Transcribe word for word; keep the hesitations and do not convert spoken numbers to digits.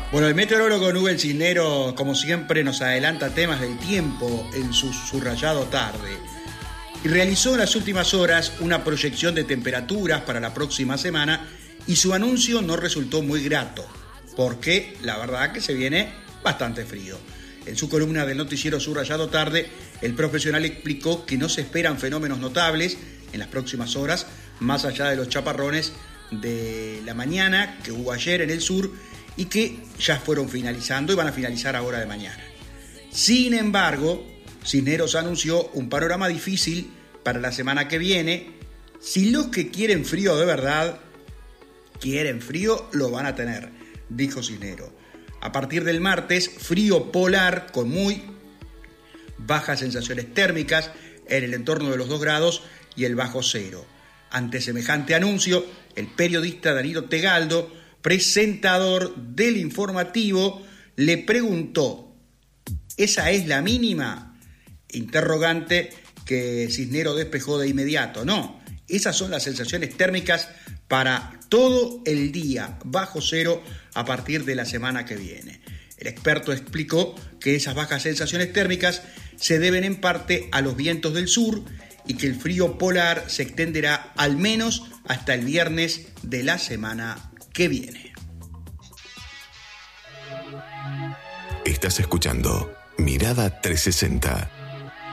Bueno, el meteorólogo Nubel Cisneros, como siempre, nos adelanta temas del tiempo en su subrayado tarde. Y realizó en las últimas horas una proyección de temperaturas para la próxima semana y su anuncio no resultó muy grato, porque la verdad que se viene bastante frío. En su columna del noticiero Subrayado Tarde, el profesional explicó que no se esperan fenómenos notables en las próximas horas, más allá de los chaparrones de la mañana que hubo ayer en el sur y que ya fueron finalizando y van a finalizar ahora de mañana. Sin embargo, Cisneros anunció un panorama difícil para la semana que viene. Si los que quieren frío de verdad, quieren frío, lo van a tener, dijo Cisneros. A partir del martes, frío polar con muy bajas sensaciones térmicas en el entorno de los dos grados y el bajo cero. Ante semejante anuncio, el periodista Danilo Tegaldo, presentador del informativo, le preguntó: ¿esa es la mínima? Interrogante que Cisneros despejó de inmediato. No, esas son las sensaciones térmicas para todo el día, bajo cero a partir de la semana que viene. El experto explicó que esas bajas sensaciones térmicas se deben en parte a los vientos del sur y que el frío polar se extenderá al menos hasta el viernes de la semana que viene. Estás escuchando Mirada trescientos sesenta.